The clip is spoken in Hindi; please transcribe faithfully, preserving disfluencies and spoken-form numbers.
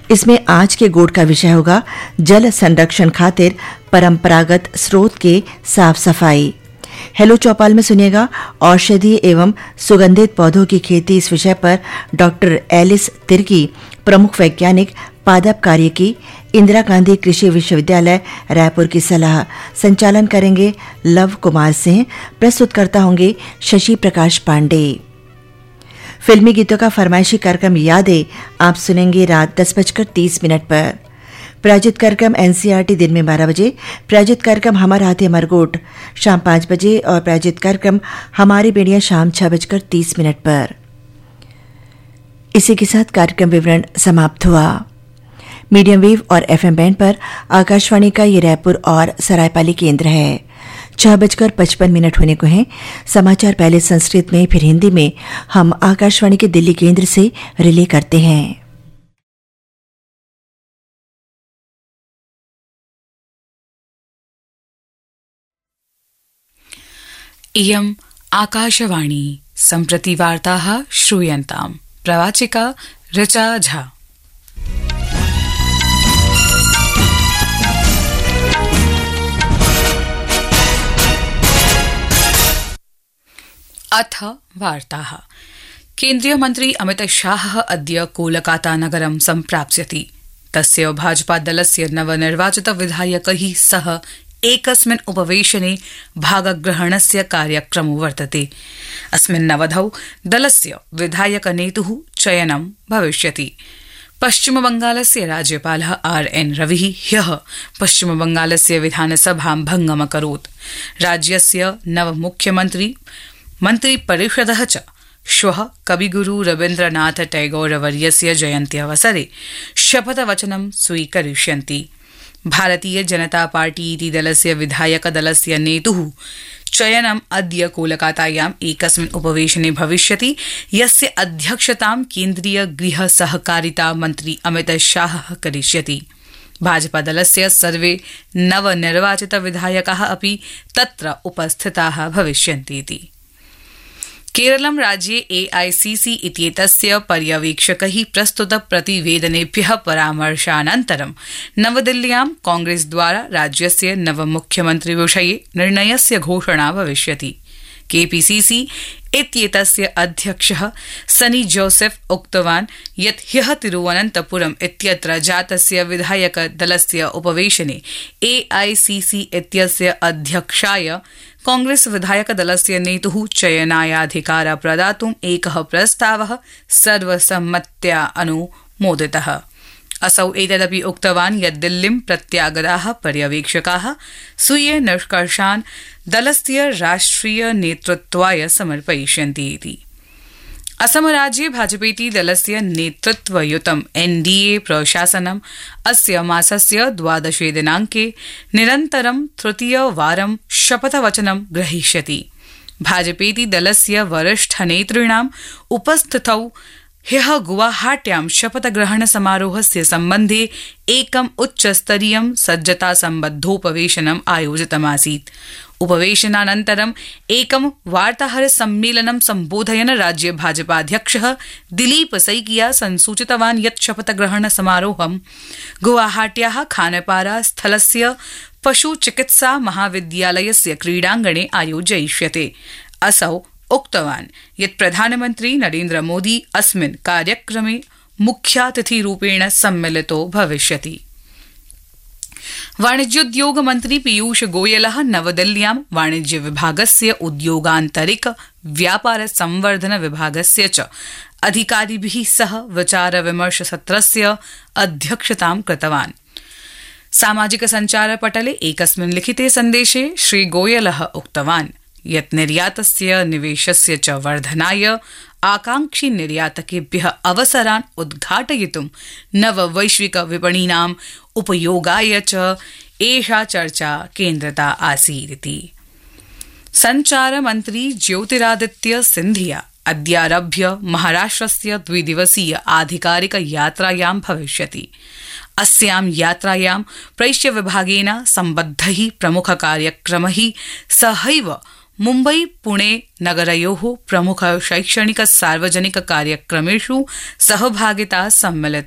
इसमें आज के गोट का विषय होगा जल संरक्षण खातिर परंपरागत स्रोत के साफ सफाई। हेलो चौपाल में सुनिएगा औषधीय एवं सुगंधित पौधों की खेती, इस विषय पर डॉक्टर एलिस तिर्की, प्रमुख वैज्ञानिक, पादप कार्य की, इंदिरा गांधी कृषि विश्वविद्यालय रायपुर की सलाह। संचालन करेंगे लव कुमार सिंह। प्रस्तुतकर्ता होंगे शशि प्रकाश पांडे। फिल्मी गीतों का फरमाइशी कार्यक्रम यादें आप सुनेंगे रात दस बजकर तीस मिनट पर। प्रायोजित कार्यक्रम एनसीईआरटी दिन में बारह बजे, प्रायोजित कार्यक्रम हमारा हाथी मरगोट शाम पाँच बजे और प्रायोजित कार्यक्रम हमारी बेड़ियां शाम छह बजकर तीस मिनट पर। इसी के साथ कार्यक्रम विवरण समाप्त हुआ। मीडियम वेव और एफएम बैंड पर आकाशवाणी का ये रायपुर और सरायपाली केंद्र है। छह बजकर पचपन मिनट होने को हैं। समाचार पहले संस्कृत में फिर हिंदी में हम आकाशवाणी के दिल्ली केंद्र से रिले करते हैं। इयम् आकाशवाणी। सम्प्रति वार्ताः श्रूयन्ताम्। प्रवाचिका ऋचा झा। अथ वार्ताः। केन्द्रीय मन्त्री अमित शाहः अद्य कोलकाता नगरं सम्प्राप्स्यति। तस्य भाजपा दलस्य नवनिर्वाचित विधायकैः सह एकस्मिन् उपवेशने भागग्रहणस्य कार्यक्रमो वर्तते। अस्मिन् अवधौ दलस्य विधायकनेतुः चयनं भविष्यति। पश्चिमबंगालस्य राज्यपालः आर एन रविः ह्यः पश्चिमबंगालस्य विधानसभां भङ्गम् अकरोत्। राज्यस्य नवमुख्यमन्त्री मन्त्रिपरिषदः च श्वः कविगुरु रवीन्द्रनाथ टैगोरवर्यस्य जयन्त्यवसरे शपथवचनं स्वीकरिष्यन्ति। भारतीय जनता पार्टी इति दलस्य विधायकदलस्य नेतुः चयनम् अद्य कोलकातायाम् एकस्मिन् उपवेशने भविष्यति, यस्य अध्यक्षतां केन्द्रीय गृह सहकारिता मन्त्री अमित शाहः करिष्यति। भाजपादलस्य सर्वे नवनिर्वाचित विधायकाः अपि तत्र उपस्थिताः भविष्यन्तीति। केरलं राज्ये एआईसीसी इत्येतस्य पर्यवेक्षकैः प्रस्तुत प्रतिवेदनेभ्यः परामर्शानन्तरं नवदिल्ल्यां कांग्रेसद्वारा राज्यस्य नवमुख्यमन्त्रिविषये निर्णयस्य घोषणा भविष्यति। केपीसीसी इत्येतस्य अध्यक्षः सनी जोसेफ उक्तवान् यत् ह्यः तिरुवनन्तपुरम् इत्यत्र जातस्य विधायकदलस्य उपवेशने एआईसीसी इत्यस्य अध्यक्षाय कांग्रेस विधायकदलस्य नेतुः चयनायाधिकार प्रदातुम् एकः प्रस्तावः सर्वसम्मत्या अनुमोदितः। असौ एतदपि उक्तवान् यत् दिल्लीं प्रत्यागताः पर्यवेक्षकाः स्वीय निष्कर्षान् दलस्य राष्ट्रिय नेतृत्वाय समर्पयिष्यन्ति इति। असमराज्ये भाजपेति दलस्य नेतृत्वयुतं एनडीए प्रशासनम् अस्य मासस्य द्वादशे दिनाङ्के निरन्तरं तृतीयवारं शपथवचनं ग्रहीष्यति। भाजपेति दलस्य वरिष्ठनेतॄणाम् उपस्थितौ ह्यः गुवाहाट्यां शपथग्रहण समारोहस्य सम्बन्धे एकम् उच्चस्तरीयं सज्जतासम्बद्धोपवेशनम् आयोजितमासीत्। उपवेशनानन्तरम् एकं वार्ताहर सम्मेलनं सम्बोधयन् राज्य भाजपाध्यक्षः दिलीप सैकिया संसूचितवान् यत् शपथग्रहण समारोहं गुवाहाट्याः खानपारा स्थलस्य पशुचिकित्सा महाविद्यालयस्य क्रीडाङ्गणे आयोजयिष्यते। असौ उक्तवान् यत् प्रधानमन्त्री नरेन्द्र मोदी अस्मिन् कार्यक्रमे मुख्यातिथिरूपेण सम्मिलितो भविष्यति। वाणिज्योद्योग मन्त्री पीयूष गोयलः नवदिल्ल्यां वाणिज्य विभागस्य उद्योगान्तरिक व्यापार संवर्धन विभागस्य च अधिकारिभिः सह विचार विमर्श सत्रस्य अध्यक्षतां कृतवान्। सामाजिक सञ्चार पटले एकस्मिन् लिखिते सन्देशे श्री गोयलः उक्तवान् यत् निर्यातस्य निवेशस्य च वर्धनाय आकांक्षी निर्यातकेभ्यः अवसरान् उद्घाटयितुं नववैश्विक विपणीनाम् उपयोगाय च एषा चर्चा केन्द्रिता आसीदिति। सञ्चार मन्त्री ज्योतिरादित्य सिन्धिया अद्यारभ्य महाराष्ट्रस्य द्विदिवसीय आधिकारिक यात्रायां भविष्यति। अस्यां यात्रायां प्रैष्य विभागेन सम्बद्धैः प्रमुख कार्यक्रमैः सहैव मुम्बई पुणे नगरयोः प्रमुख शैक्षणिक सार्वजनिक कार्यक्रमेषु सहभागिता सम्मिलिता